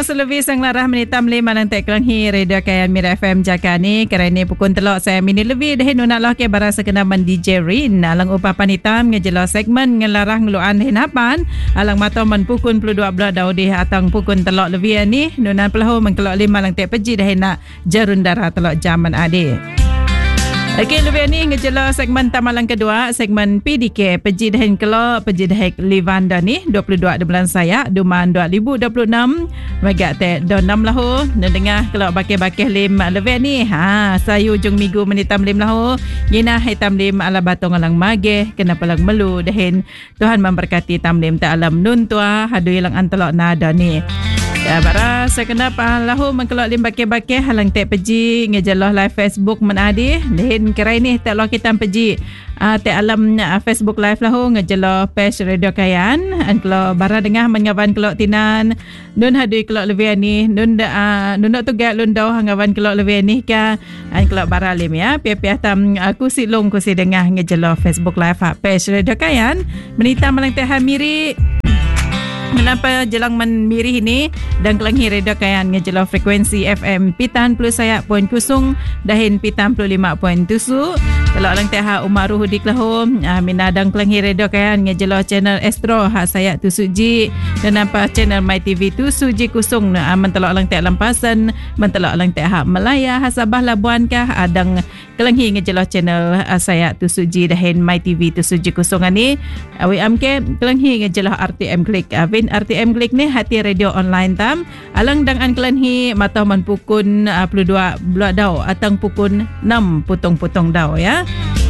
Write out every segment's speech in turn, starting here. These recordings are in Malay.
selebih sang larah menitam lima nanti kelanghi radio kayan Mira FM Jaka ni kerana pukul telok saya minit lebih dah nuna lah ke barasa kenaman DJ Rin alang upapan hitam ngejelo segmen ngelarah ngeluan hinapan alang mata man pukul 22 daudi atang pukul telok lebih ni nuna pelahu mengkelok lima lang te peji dah nak jarun darah telok zaman ade. Okey, lebih ni ngejelo segmen tamalang kedua, segmen PDK peji dahin kelok peji dahik Livanda ni 22 bulan saya Duman 2026 megak te 6 lahu ndengar kelok bakeh-bakeh lim lebih ni sayu ujung minggu menitam lim lahu gina hitam lim ala batong alang mageh kena palang melu dahin Tuhan memberkati tam lim ta alam nun tua hadu ilang antelok nada ni. Ya bara saya kena lahu mengkelok lim bakeh-bakeh halang te peji ngejeloh live Facebook menadi dahin kerai ni tak lo kita peji te alam Facebook live lahu ngejeloh page radio kayan an kelok bara dengah mengawan kelok tinan nun hadui kelok lebih ni nun tu gak lundau hangawan kelok lebih ni ka an kelok bara lim ya piah-piah tam aku silong ku si dengah ngejeloh Facebook live page radio kayan menita malang teh hamiri. Kenapa jelang menmirih ini dan kelanghi radio kayan ngejelo frekuensi FM Pitan plus saya poin kusung dahin Pitan 55.7 kalau lang teha umaru hudik lahu minadang kelanghi radio kayan ngejelo channel Astro hak saya tu suji dan apa channel My TV tu suji kusung mentelok lang teh lampasan mentelok lang teh hak Melaya Hasabah Labuan kah adang kelanghi ngejelo channel saya tu suji dahin My TV tu suji kusung ani awi amke kelanghi ngejelo RTM Klik RTM Klik ni hati radio online tam alang dang an kelanhi matau man pukun 22 bulan dau atang pukun 6 putong-putong dau ya.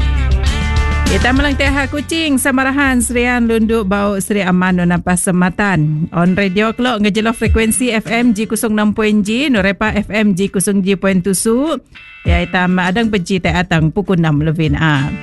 Kita melang teh kucing samarahan Serian Lunduk Bau Seri Aman nampas sematan on radio klok ngejelo frekuensi FM G06.G Norepa FM G07.7 ya itam adang peji teh atang pukun 6 lebih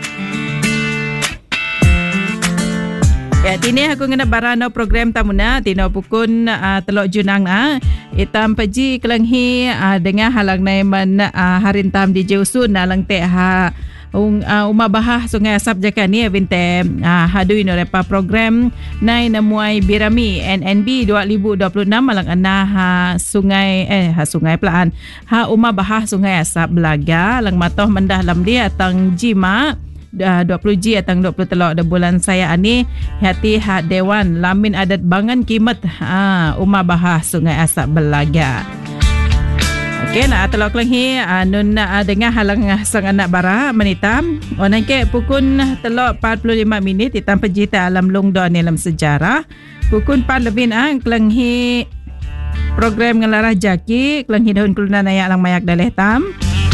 Ya, tini aku ngena barano program tamuna tino pukun telok junang itam peji kelanghi dengan halang naiman harintam di Jeusun alang teh Uma Bahah Sungai Asap Jaka ni binte hadui no lepa program nai namuai Birami NNB 2026 alang anah sungai sungai pelaan Uma Bahah Sungai Asap Belaga alang matoh mendah lam dia atang jima 20G atang 20 telok de bulan saya ani hati hak dewan lamin adat bangan kimat Uma Bahah Sungai Asap Belaga. Okey nak telok lagi nun dengar halang sang anak bara menitam onan ke pukul telok 45 minit hitam pejita alam lungdon dalam sejarah pukul 4 lebih kelenghi program ngelarah jaki kelenghi daun kelunan ayak lang mayak daleh tam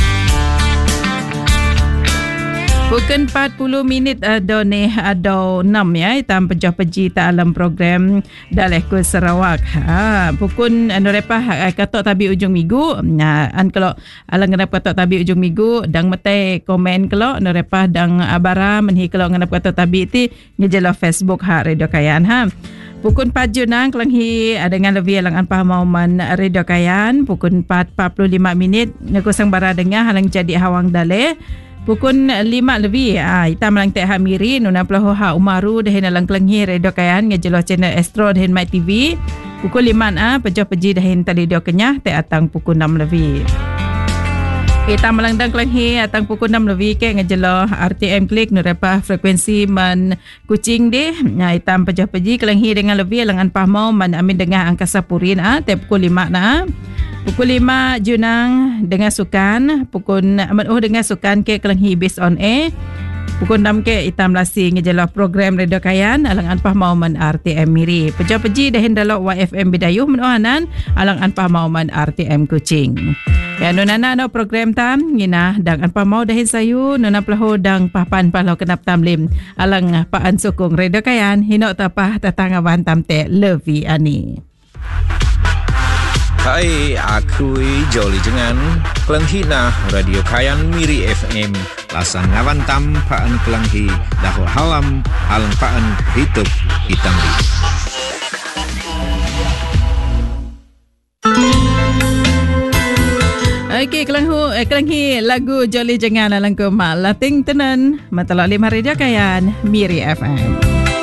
Pukul 40 minit adone ado 6 ya hitam pejah peji ta alam program daleh ku Sarawak. Pukul repah katok tabi ujung minggu. An kalau alang ngenap katok tabi ujung minggu dang metai komen kalau repah dang abara menhi kalau ngenap katok tabi ti ngejelo Facebook radio kayan Pukul 4 Junang kelanghi dengan lebih alang anpah mauman radio kayan pukul 4:45 minit ngekusang bara dengar halang jadi hawang daleh. Pukul 5 lebih hitam lang teh hamiri nuna pelahu umaru dahin alang kelenghi radio kayan ngejelo channel Astro dahin My TV pukul 5 pejah peji dahin talidio kenyah teh atang pukul 6 lebih hitam lang dang kelenghi atang pukul 6 lebih ke ngejelo RTM Klik nurepa frekuensi man kucing deh hitam pejah peji kelenghi dengan lebih alang anpah mau man amin dengan angkasa purin teh pukul 5 Pukul 5 Junang dengan sukan pukul dengan sukan ke kelenghi based on air pukul 6 ke hitam lasi ngejelo program radio kayan alang anpah mauman RTM Miri pejah peji dahin dalok YFM Bidayuh menohanan alang anpah mauman RTM Kucing ya nunana no program tam ngina dang anpah mau dahin sayu nuna pelahu dang papan palau kenap tamlim alang paan sukung radio kayan hinok tapah tatangawan tam te levi ani Hai, aku Jolly Jengan Kelanghi na Radio Kayan Miri FM Lasang ngawan tam paan kelanghi Dahu halam halang paan hidup hitam di Okey, kelanghi lagu Jolly Jengan alang kumal Lating tenan Matalak 5 Radio Kayan Miri FM